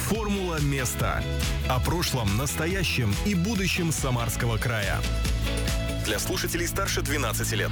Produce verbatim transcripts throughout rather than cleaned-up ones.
Формула места. О прошлом, настоящем и будущем Самарского края. Для слушателей старше двенадцати лет.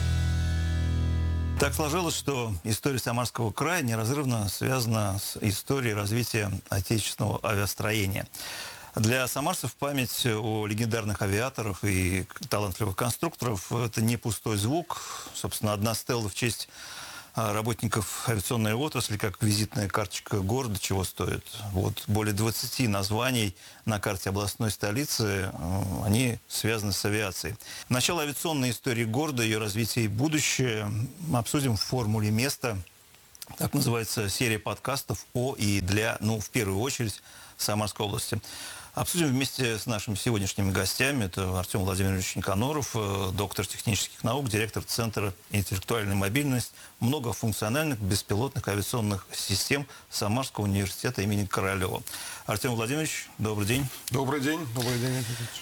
Так сложилось, что история Самарского края неразрывно связана с историей развития отечественного авиастроения. Для самарцев память о легендарных авиаторах и талантливых конструкторов – это не пустой звук. Собственно, одна стелла в честь работников авиационной отрасли, как визитная карточка города, чего стоит. Вот более двадцати названий на карте областной столицы, они связаны с авиацией. Начало авиационной истории города, ее развитие и будущее обсудим в формуле места. Так называется серия подкастов о и для, ну, в первую очередь, Самарской области. Обсудим вместе с нашими сегодняшними гостями. Это Артем Владимирович Никаноров, доктор технических наук, директор Центра интеллектуальной мобильности многофункциональных беспилотных авиационных систем Самарского университета имени Королева. Артем Владимирович, добрый день. Добрый день. Добрый день.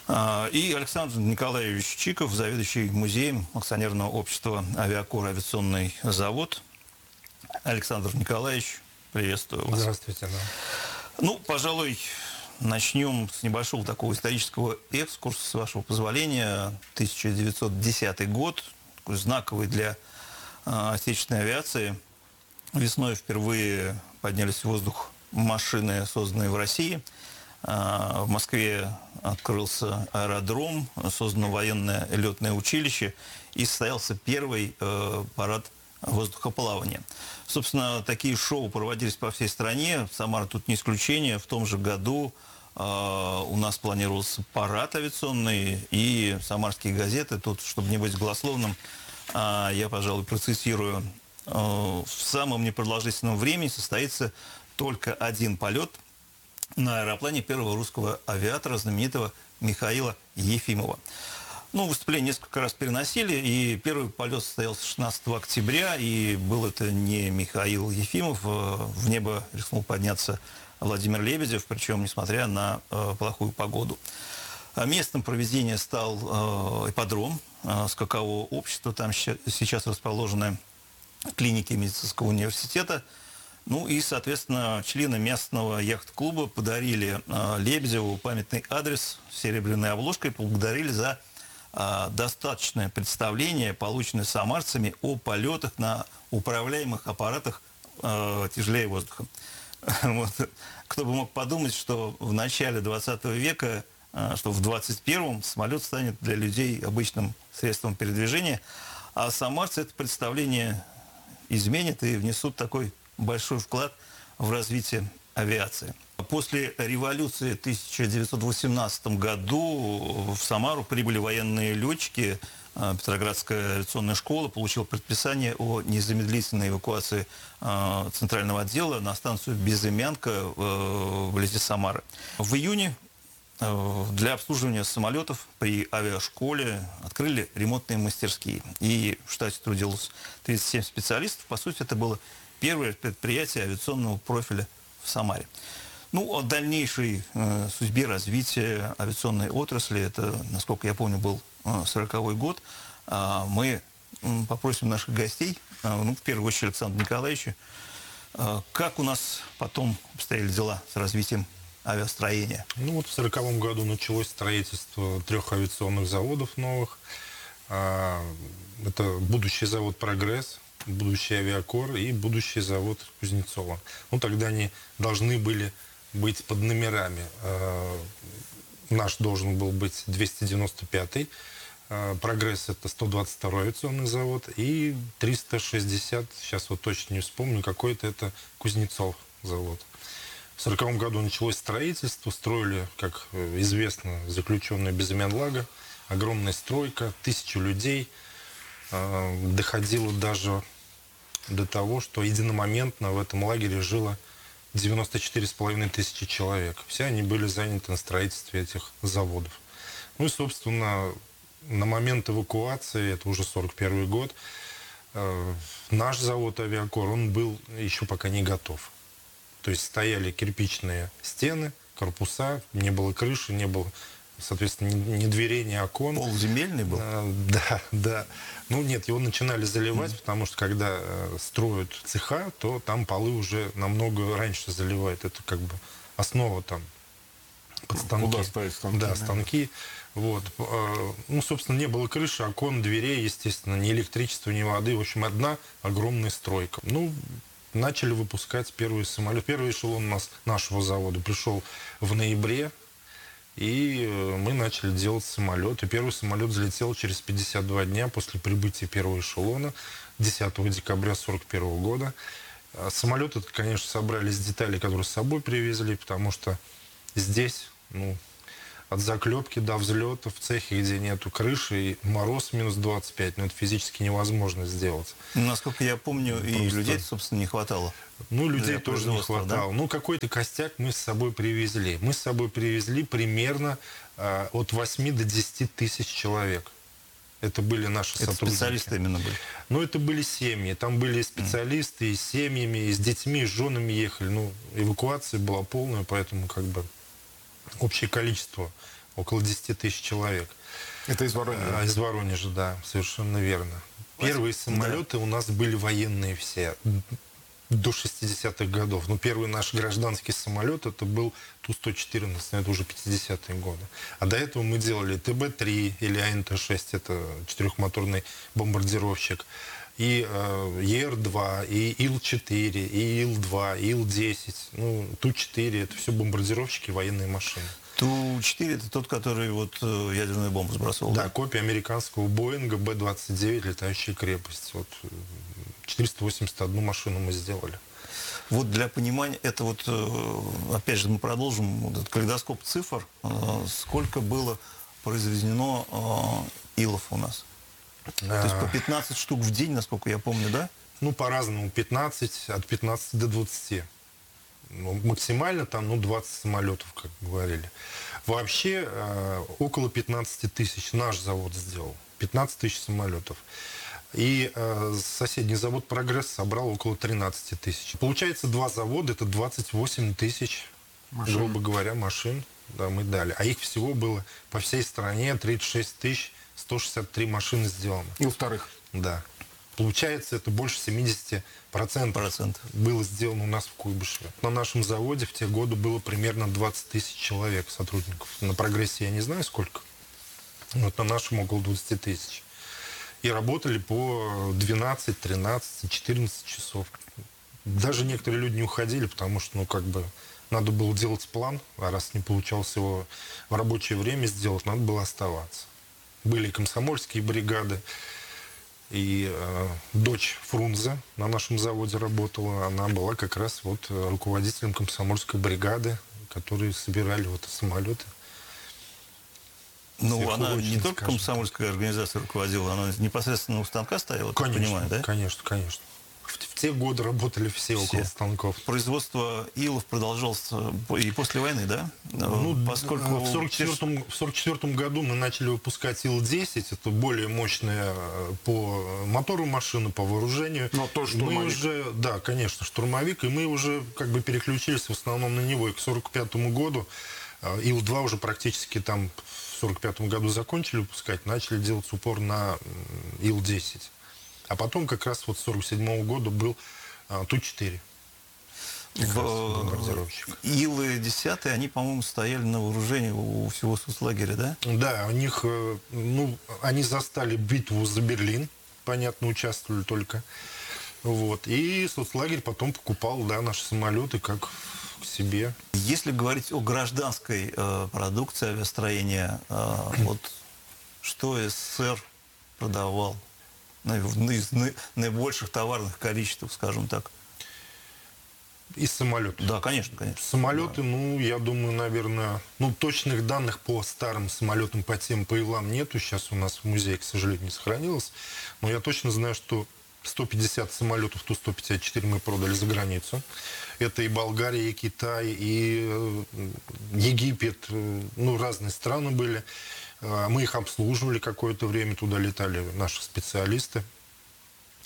И Александр Николаевич Чиков, заведующий музеем акционерного общества «Авиакор авиационный завод». Александр Николаевич, приветствую вас. Здравствуйте. Да. Ну, пожалуй, начнем с небольшого такого исторического экскурса, с вашего позволения. тысяча девятьсот десятый год, такой знаковый для э, отечественной авиации. Весной впервые поднялись в воздух машины, созданные в России. Э, в Москве открылся аэродром, создано военное летное училище, и состоялся первый э, парад воздухоплавания. Собственно, такие шоу проводились по всей стране. Самара тут не исключение. В том же году э, у нас планировался парад авиационный, и самарские газеты, тут, чтобы не быть голословным, э, я, пожалуй, процитирую, э, в самом непродолжительном времени состоится только один полет на аэроплане первого русского авиатора, знаменитого Михаила Ефимова. Ну, выступление несколько раз переносили, и первый полет состоялся шестнадцатого октября, и был это не Михаил Ефимов, в небо рискнул подняться Владимир Лебедев, причем несмотря на э, плохую погоду. Местом проведения стал э, ипподром э, скакового общества, там сейчас расположены клиники медицинского университета. Ну и, соответственно, члены местного яхт-клуба подарили э, Лебедеву памятный адрес с серебряной обложкой, поблагодарили за достаточное представление, полученное самарцами, о полетах на управляемых аппаратах э, тяжелее воздуха. Вот. Кто бы мог подумать, что в начале двадцатого века, э, что в двадцать первом самолет станет для людей обычным средством передвижения, а самарцы это представление изменят и внесут такой большой вклад в развитие авиации. После революции в тысяча девятьсот восемнадцатом году в Самару прибыли военные летчики. Петроградская авиационная школа получила предписание о незамедлительной эвакуации центрального отдела на станцию Безымянка вблизи Самары. В июне для обслуживания самолетов при авиашколе открыли ремонтные мастерские. И в штате трудилось тридцать семь специалистов. По сути, это было первое предприятие авиационного профиля в Самаре. Ну, о дальнейшей э, судьбе развития авиационной отрасли, это, насколько я помню, был э, сороковой год, э, мы э, попросим наших гостей, э, ну, в первую очередь Александра Николаевича, э, как у нас потом обстояли дела с развитием авиастроения? Ну, вот в сороковом году началось строительство трех авиационных заводов новых. Э, это будущий завод «Прогресс», будущий авиакор и будущий завод Кузнецова. Ну, тогда они должны были быть под номерами. Наш должен был быть двести девяносто пятый. «Прогресс» — это сто двадцать второй авиационный завод. И триста шестьдесят, сейчас вот точно не вспомню, какой-то это Кузнецов завод. В сороковом году началось строительство. Строили, как известно, заключенную Безымянлага. Огромная стройка, тысячу людей. Доходило даже до того, что единомоментно в этом лагере жило девяносто четыре с половиной тысячи человек. Все они были заняты на строительстве этих заводов. Ну и, собственно, на момент эвакуации, это уже сорок первый год, э, наш завод «Авиакор», он был еще пока не готов. То есть стояли кирпичные стены, корпуса, не было крыши, не было соответственно, ни, ни дверей, ни окон. Пол земельный был? А, да, да. Ну нет, его начинали заливать, mm. потому что когда э, строят цеха, то там полы уже намного раньше заливают. Это как бы основа там под станки. Куда ставить станки? Да, станки. Вот. Ну, собственно, не было крыши, окон, дверей, естественно, ни электричества, ни воды. В общем, одна огромная стройка. Ну, начали выпускать первые самолеты. Первый эшелон у нас, нашего завода пришел в ноябре, и мы начали делать самолеты. Первый самолет залетел через пятьдесят два дня после прибытия первого эшелона, десятого декабря сорок первого года. Самолеты, конечно, собрали из деталей, которые с собой привезли, потому что здесь, ну, от заклепки до взлета в цехе, где нету крыши, и мороз минус двадцать пять, но это физически невозможно сделать. Насколько я помню, Просто... и людей, собственно, не хватало. Ну, людей тоже не хватало. Да? Ну, какой-то костяк мы с собой привезли. Мы с собой привезли примерно э, от восьми до десяти тысяч человек. Это были наши это сотрудники. Специалисты именно были? Ну, это были семьи. Там были специалисты, и с семьями, и с детьми, и с женами ехали. Ну, эвакуация была полная, поэтому как бы общее количество около десяти тысяч человек. Это из Воронежа? А, из Воронежа, да, совершенно верно. Первые самолеты да. у нас были военные все, до шестидесятых годов. Но первый наш гражданский самолет это был Ту сто четырнадцать, это уже пятидесятые годы. А до этого мы делали Тэ Бэ три или А Эн Тэ шесть, это четырехмоторный бомбардировщик. И э, Е Эр два, и Ил четыре, и Ил два, и Ил десять, ну, Ту четыре, это все бомбардировщики, военные машины. Ту четыре это тот, который вот ядерную бомбу сбрасывал? Да, да? копия американского Боинга Бэ двадцать девять, летающая крепость. Вот четыреста восемьдесят одну машину мы сделали. Вот для понимания, это вот, опять же, мы продолжим этот калейдоскоп цифр. Сколько было произведено Илов у нас? То есть по пятнадцать штук в день, насколько я помню, да? Ну, по-разному. пятнадцать, от пятнадцати до двадцати. Ну, максимально там, ну, двадцать самолетов, как говорили. Вообще, э, около пятнадцати тысяч наш завод сделал. пятнадцать тысяч самолетов. И э, соседний завод «Прогресс» собрал около тринадцати тысяч. Получается, два завода, это двадцать восемь тысяч, машин. грубо говоря, машин, да, мы дали. А их всего было по всей стране тридцать шесть тысяч сто шестьдесят три машины сделано. И у вторых? Да. Получается, это больше семидесяти процентов Процент. было сделано у нас в Куйбышеве. На нашем заводе в те годы было примерно двадцать тысяч человек, сотрудников. На «Прогрессе» я не знаю сколько, вот на нашем около двадцати тысяч. И работали по двенадцать, тринадцать, четырнадцать часов. Даже некоторые люди не уходили, потому что, ну, как бы, надо было делать план, а раз не получалось его в рабочее время сделать, надо было оставаться. Были и комсомольские бригады. И э, дочь Фрунзе на нашем заводе работала. Она была как раз вот руководителем комсомольской бригады, которые собирали вот самолеты. Ну, она не только комсомольской организацией руководила, она непосредственно у станка стояла, конечно, я понимаю, да? Конечно, конечно. В, в те годы работали все, все около станков. Производство Илов продолжалось и после войны, да? Ну, поскольку в сорок четвёртом, в сорок четвёртом году мы начали выпускать Ил десять, это более мощная по мотору машина, по вооружению. Но тоже штурмовик. Мы уже, да, конечно, штурмовик, и мы уже как бы переключились в основном на него. И к сорок пятому году Ил два уже практически там в сорок пятом году закончили выпускать, начали делать упор на Ил десять. А потом как раз вот с сорок седьмого года был а, Ту четыре. Илы десять, они, по-моему, стояли на вооружении у всего соцлагеря, да? Да, у них, ну, они застали битву за Берлин, понятно, участвовали только. Вот. И соцлагерь потом покупал, да, наши самолеты как к себе. Если говорить о гражданской э, продукции авиастроения, э, вот что СССР продавал из наибольших товарных количеств, скажем так? Из самолетов? Да, конечно, конечно. Самолеты, да. Ну, я думаю, наверное, ну, точных данных по старым самолетам, по тем, по Илам нету. Сейчас у нас в музее, к сожалению, не сохранилось. Но я точно знаю, что сто пятьдесят самолетов Ту сто пятьдесят четыре мы продали за границу. Это и Болгария, и Китай, и Египет, ну, разные страны были. Мы их обслуживали какое-то время, туда летали наши специалисты.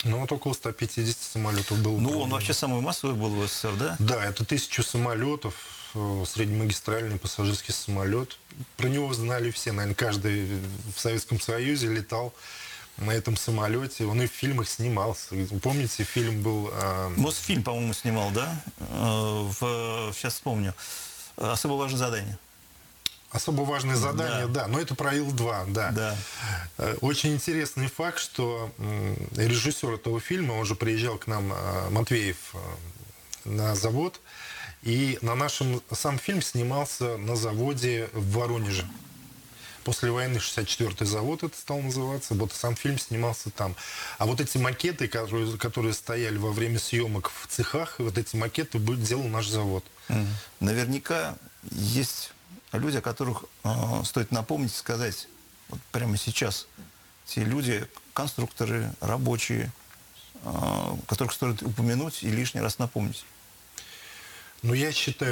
Ну, вот около ста пятидесяти самолетов было. Ну, он продано. вообще самый массовый был в СССР, да? Да, это тысячу самолетов, э, среднемагистральный пассажирский самолет. Про него знали все, наверное, каждый в Советском Союзе летал на этом самолете. Он и в фильмах снимался. Помните, фильм был... э, Мосфильм, по-моему, снимал, да? Э, В, сейчас вспомню. «Особо важное задание». Особо важное задание, Да. да, но это про Ил-два, да. Да. Э, Очень интересный факт, что м, режиссер этого фильма, он же приезжал к нам, э, Матвеев, э, на завод, и на нашем, сам фильм снимался на заводе в Воронеже. Послевоенный шестьдесят четвёртый завод это стал называться, вот сам фильм снимался там. А вот эти макеты, которые, которые стояли во время съемок в цехах, вот эти макеты был- делал наш завод. Наверняка есть люди, о которых э, стоит напомнить и сказать вот прямо сейчас. Те люди, конструкторы, рабочие, э, которых стоит упомянуть и лишний раз напомнить. Но я считаю,